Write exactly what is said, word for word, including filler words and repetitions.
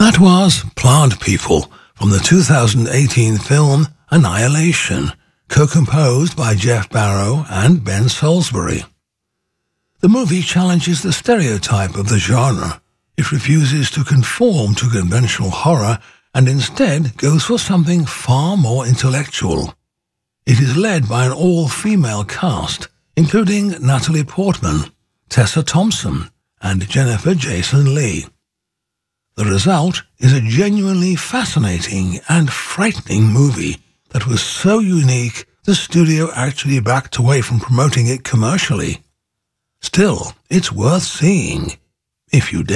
That was Plant People from the two thousand eighteen film Annihilation, co-composed by Jeff Barrow and Ben Salisbury. The movie challenges the stereotype of the genre. It refuses to conform to conventional horror and instead goes for something far more intellectual. It is led by an all-female cast, including Natalie Portman, Tessa Thompson, and Jennifer Jason Leigh. The result is a genuinely fascinating and frightening movie that was so unique the studio actually backed away from promoting it commercially. Still, it's worth seeing, if you dare.